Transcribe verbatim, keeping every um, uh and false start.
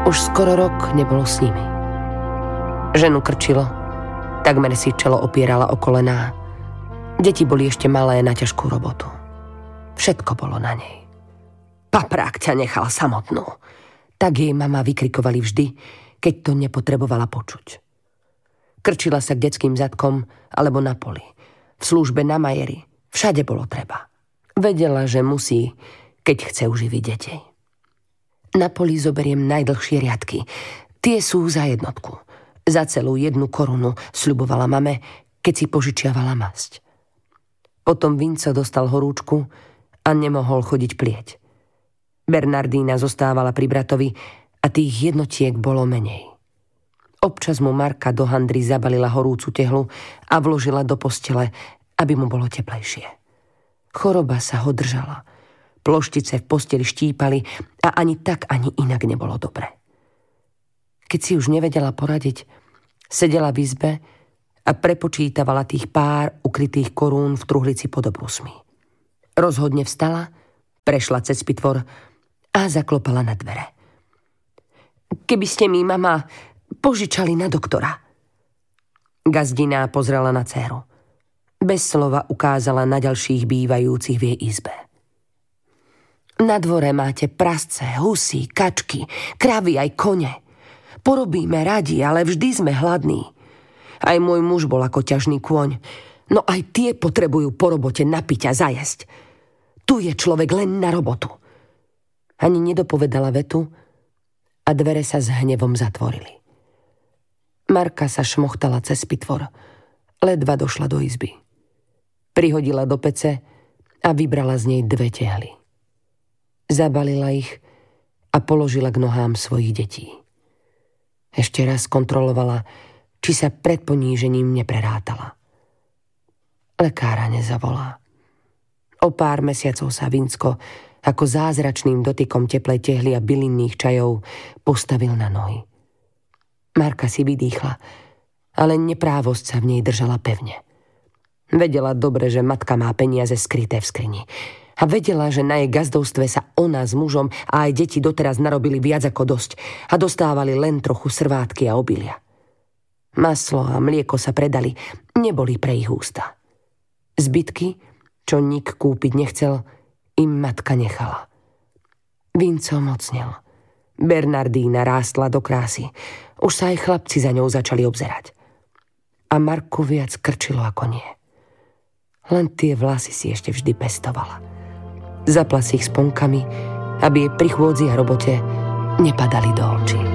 Už skoro rok nebolo s nimi. Ženu krčilo, takmer si čelo opierala o kolená. Deti boli ešte malé na ťažkú robotu. Všetko bolo na nej. Paprák ťa nechal samotnú. Tak jej mama vykrikovali vždy, keď to nepotrebovala počuť. Krčila sa k detským zadkom alebo na poli, v službe na majeri, všade bolo treba. Vedela, že musí, keď chce uživiť deti. Na poli zoberiem najdlhšie riadky. Tie sú za jednotku. Za celú jednu korunu, sľubovala mame, keď si požičiavala masť. Potom Vinco dostal horúčku a nemohol chodiť plieť. Bernardína zostávala pri bratovi a tých jednotiek bolo menej. Občas mu Marka do handry zabalila horúcu tehlu a vložila do postele, aby mu bolo teplejšie. Choroba sa ho držala. Ploštice v posteli štípali a ani tak, ani inak nebolo dobre. Keď si už nevedela poradiť, sedela v izbe a prepočítavala tých pár ukrytých korún v truhlici pod obrusmi. Rozhodne vstala, prešla cez pitvor a zaklopala na dvere. Keby ste mi, mama, požičali na doktora. Gazdina pozrela na dcéru. Bez slova ukázala na ďalších bývajúcich v jej izbe. Na dvore máte prasce, husy, kačky, kravy aj kone. Porobíme radi, ale vždy sme hladní. Aj môj muž bol ako ťažný kôň. No aj tie potrebujú po robote napiť a zajesť. Tu je človek len na robotu. Ani nedopovedala vetu a dvere sa s hnevom zatvorili. Marka sa šmochtala cez pitvor. Ledva došla do izby. Prihodila do pece a vybrala z nej dve tehly. Zabalila ich a položila k nohám svojich detí. Ešte raz kontrolovala, či sa pred ponížením neprerátala. Lekára nezavolá. O pár mesiacov sa Vincko ako zázračným dotykom teplej tehly a bylinných čajov postavil na nohy. Marka si vydýchla, ale neprávosť sa v nej držala pevne. Vedela dobre, že matka má peniaze skryté v skrini. A vedela, že na jej gazdovstve sa ona s mužom a aj deti doteraz narobili viac ako dosť a dostávali len trochu srvátky a obilia. Maslo a mlieko sa predali, neboli pre ich ústa. Zbytky, čo nik kúpiť nechcel, im matka nechala. Vinco mocnel. Bernardína rástla do krásy. Už sa aj chlapci za ňou začali obzerať. A Marku viac krčilo ako nie. Len tie vlasy si ešte vždy pestovala. Zapla si ich sponkami, aby jej pri chôdzi a robote nepadali do očí.